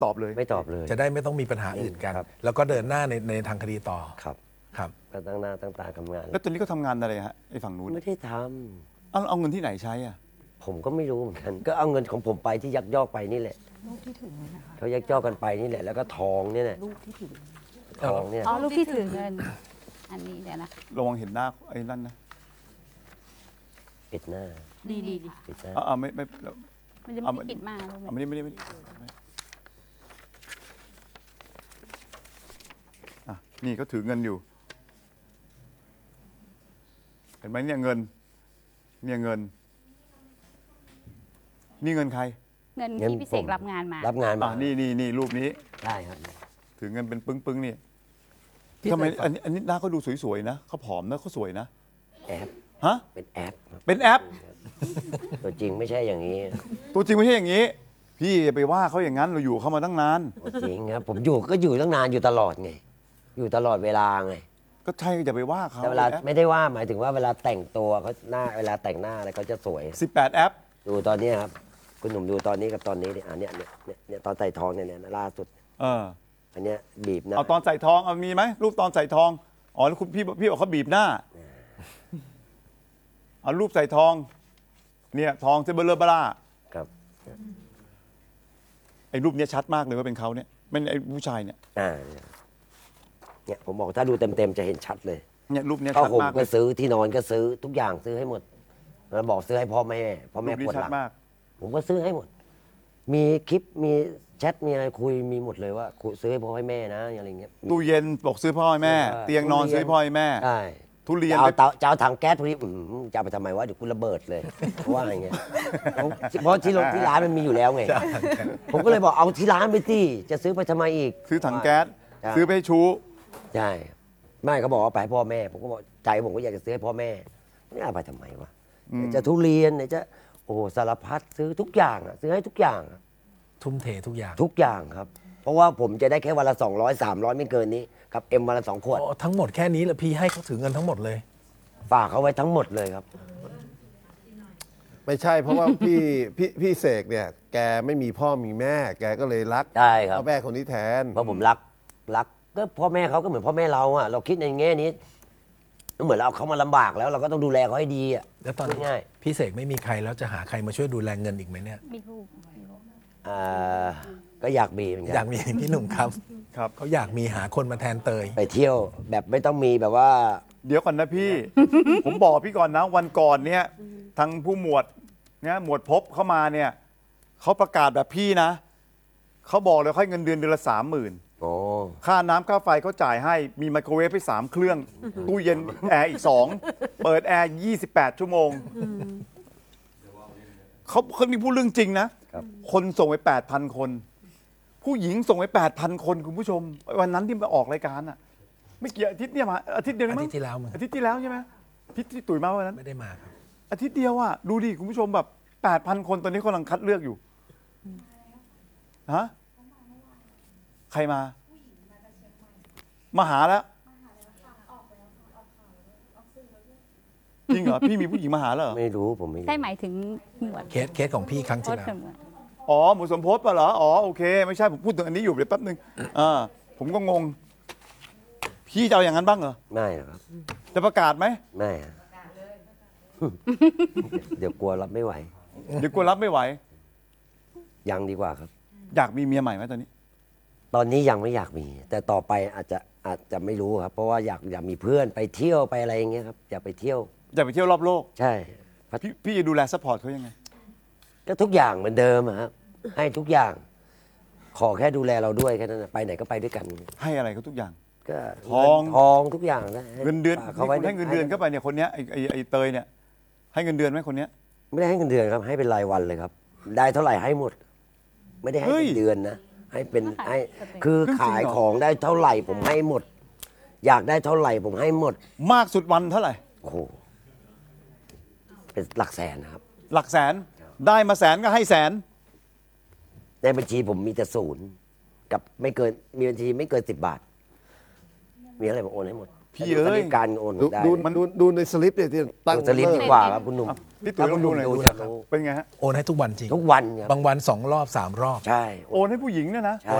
ตอบเลยไม่ตอบเลยจะได้ไม่ต้องมีปัญหาอื่นกันครับแล้วก็เดินหน้าในทางคดีต่อครับครับก็ตั้งหน้าตั้งตาทำงานแล้วตอนนี้ก็ทำงานอะไรฮะไอ้ฝั่งนู้นไม่ได้ทเอาเงินที่ไหนใช้อ่ะำผมก็ไม่รู้เหมือนกัน ก็เอาเงินของผมไปที่ยักยอกไปนี่แหละลูกที่ถือนะคะเขายักยอกกันไปนี่แหละแล้วก็ทองเนี่ยแหละลูกที่ถือทองเนี่ยอ๋อลูกที่ถือเงิน อันนี้เดี๋ยวนะระวังเห็นหน้าไอ้นั่นนะปิดหน้าดีปิดหน้าไม่มันจะเอาไม่มาได้ปิดมากลูกไม่ได้อ่ะนี่ก็ถือเงินอยู่ เห็นไหมเนี่ยเงิน เนี่ยเงิน นี่เงินใครเงินที่พิเศษรับงานมารับงานมานี่รูปนี้ได้ครับถือเงินเป็นปึ้งนี่พี่ทำไมเคยฟังอันนี้หน้าเขาดูสวยๆนะเขาผอมนะเขาสวยนะแอปฮะเป็นแอปครับเป็นแอปตัวจริงไม่ใช่อย่างนี้ตัวจริงไม่ใช่อย่างนี้ พี่อย่าไปว่าเขาอย่างนั้นเราอยู่เขามาตั้งนานตัวจริงครับผมอยู่ตั้งนานอยู่ตลอดไง อยู่ตลอดเวลาไงก็ใช่อย่าไปว่าเขาแต่เวลาแอปไม่ได้ว่าหมายถึงว่าเวลาแต่งตัวเขาหน้าเวลาแต่งหน้าอะไรเขาจะสวย 18 แอปดูตอนนี้ครับคุณหนุ่มดูตอนนี้กับตอนนี้เนี่ยอันเนี้ยเนี่ยตอนใส่ทองเนี่ยล่าสุดเอออันเนี้ยบีบหนะเอาตอนใส่ทองเอามีไหมรูปตอนใส่ทองอ๋อแล้วคุณพี่บอกเขาบีบหน้าเอารูปใส่ทอง เนี่ยทองเซเบอร์เลอร์บล่าครับไอ้รูปเนี้ยชัดมากเลยว่าเป็นเขาเนี่ยเป็นไอ้ผู้ชายเนี่ยเนี่ยผมบอกถ้าดูเต็มๆจะเห็นชัดเลยเนี่ยรูปเนี้ยผ้าชัดห่มมากเลก็ยซื้อที่นอนก็ซื้อทุกอย่างซื้อให้หมดแล้วบอกซื้อให้พ่อแม่รูปปนี้วดชัหดลังมากผมก็ซื้อให้หมด มีคลิปมีแชทมีอะไรคุยมีหมดเลยว่าคุยซื้อให้พ่อให้แม่นะอะไรเงี้ยตู้เย็นบอกซื้อพ่อให้แม่ใช่เตียงนอนซื้อให้พ่อให้แม่ใช่ทุเรียนจะเอาถังแก๊สพวกนี้จะเอาไปทำไมวะเดี๋ยวกูระเบิดเลยเพราะว่าอย่างเงี้ยเพราะที่ร้านมันมีอยู่แล้วไงผมก็เลยบอกเอาที่ร้านไปสิจะซื้อไปทำไมอีกซื้อถังแก๊สใช่ซื้อไปให้ชู้ใช่ไม่เขาบอกว่าไปให้พ่อแม่ผมก็บอกใจผมก็อยากจะซื้อให้พ่อแม่ไม่เอาไปทำไมวะไหนจะทุเรียนไหนจะโอ้สารพัดซื้อทุกอย่างอะซื้อให้ทุกอย่างอะทุ่มเททุกอย่างทุกอย่างครับ เพราะว่าผมจะได้แค่วันละ200 300ไม่เกินนี้กับเอ็มวันละ2 ขวดอ๋อทั้งหมดแค่นี้แหละพี่ให้เขาถือเงินทั้งหมดเลยฝากเขาไว้ทั้งหมดเลยครับไม่ใช่เพราะว่า พี่เสกเนี่ย แกไม่มีพ่อมีแม่ แกก็เลยรักได้ครับพ่อแม่คนนี้แทนเพราะผมรักก็พ่อแม่เขาก็เหมือนพ่อแม่เราอะเราคิดในแง่นี้เหมือนเราเอาเขามาลำบากแล้ว เราก็ต้องดูแลเขาให้ดีอะแล้วตอนนี้ง่ายพี่เสกไม่มีใครแล้วจะหาใครมาช่วยดูแลเงินอีกไหมเนี่ยมีลูกก็อยากมีเหมือนกัอยากมีพี่หนุ่มครับครับเขาอยากมีหาคนมาแทนเตยไปเที่ยวแบบไม่ต้องมีแบบว่าเดี๋ยวก่อนนะพี่ ผมบอกพี่ก่อนนะวันก่อนเนี่ยทางผู้หมวดเนี่ยหมวดพบเข้ามาเนี่ยเขาประกาศแบบพี่นะเขาบอกเลยให้เงินเดือนละ30,000 โอ้ค่าน้ำค่าไฟเขาจ่ายให้มีไมโครเวฟให้3 เครื่อง ตู้เย็นแอร์อีก 2 เปิดแอร์ 28 ชั่วโมงเขามีพูดเรื่องจริงนะ คนส่งไป 8,000 คน ผู้หญิงส่งไป 8,000 คนคุณผู้ชม วันนั้นที่มาออกรายการอะไม่เกี่ยวอาทิตย์เนี่ยมาอาทิตย์เดียวมั้งอาทิตย์ที่แล้วมั้งอาทิตย์ที่แล้วใช่ไหมอาทิตย์ที่ตุ๋ยมาวันนั้นไม่ได้มาครับอาทิตย์เดียวอะดูดิคุณผู้ชมแบบ 8,000 คนตอนนี้กำลังคัดเลือกอยู่ฮะใครมาหาแล้วจริงเหรอพี่มีผู้หญิงมาหาแล้วเหรอไม่รู้ผมไม่รู้ใช่หมายถึงหมวดเคสของพี่ครั้งโคที่ตรแล้วเสมออ๋อหมูสมพศป่ะเหรออ๋อโอเคไม่ใช่ผมพูดถึงอันนี้อยู่เดี๋ยวแป๊บนึงผมก็งงพี่จะเอาอย่างนั้นบ้างเหรอไม่หรอกครับจะประกาศไหมไม่อะเดี๋ยวกลัวรับไม่ไหวเดี๋ยวกลัวรับไม่ไหวยังดีกว่าครับอยากมีเมียใหม่ไหมตอนนี้ตอนนี้ยังไม่อยากมี แต่ต่อไปอาจจะไม่รู้ครับ เพราะว่าอยากมีเพื่อนไปเที่ยวไปอะไรอย่างเงี้ยครับอยากไปเที่ยวอยากไปเที่ยวรอบโลกใช่พี่จะดูแลซัพพอร์ตเขายังไงก็ทุกอย่างเหมือนเดิมอะครับให้ทุกอย่าง ขอแค่ดูแลเราด้วยแค่นั้นนะไปไหนก็ไปด้วยกันให้อะไรเขาทุกอย่างก็ทองทองทุกอย่างนะเงินเดือนฝากนี่เขาไว้คุณให้เงินเดือนเข้าไปเนี่ยคนเนี้ยไอ้เตยเนี่ยให้เงินเดือนไหมคนเนี้ยไม่ได้ให้เงินเดือนครับ ให้เป็นรายวันเลยครับ ได้เท่าไหร่ให้หมด ไม่ได้ให้เฮ้ยเป็นเดือนนะให้เป็นให้คือเรื่องจริงเหรอขายของได้เท่าไหร่ผมให้หมด อยากได้เท่าไหร่ผมให้หมดมากสุดวันเท่าไหร่โอ้โหเป็นหลักแสนนะครับหลักแสนได้มาแสนก็ให้แสนในบัญชีผมมีแต่ศูนย์กับไม่เกินมีบัญชีไม่เกิน10 บาท มีอะไรผมโอนให้หมดพี่แต่เอ้ยสลิปการโอนดูได้ดูในสลิปเนี่ยที่ตั้งสลิปดีกว่าครับคุณหนุ่มพี่ตุ๋ยลองดูหน่อยดูดูจะรู้เป็นไงฮะโอนให้ทุกวันจริงทุกวันครับบางวัน2 รอบ 3 รอบใช่โอนให้ผู้หญิงเนี่ยนะใช่